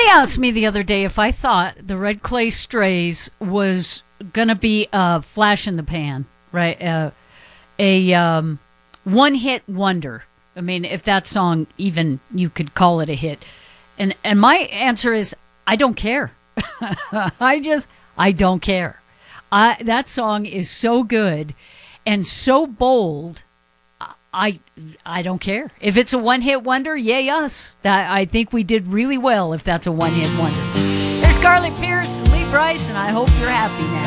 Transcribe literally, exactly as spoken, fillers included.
asked me the other day if I thought the Red Clay Strays was going to be a flash in the pan, right? Uh, a um, one-hit wonder. I mean, if that song even you could call it a hit. And and my answer is I don't care. I just I don't care. I that song is so good and so bold. I I don't care. If it's a one-hit wonder, yay us. That I think we did really well if that's a one-hit wonder. There's Carly Pearce and Lee Brice, and I hope you're happy now.